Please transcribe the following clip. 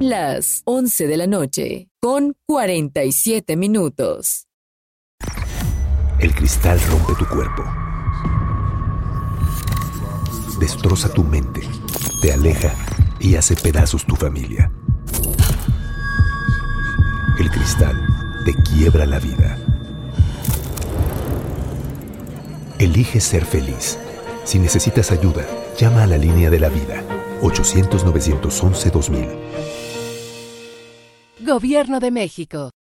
Las 11 de la noche, con 47 minutos. El cristal rompe tu cuerpo. Destroza tu mente, te aleja y hace pedazos tu familia. El cristal te quiebra la vida. Elige ser feliz. Si necesitas ayuda, llama a la línea de la vida, 800-911-2000. Gobierno de México.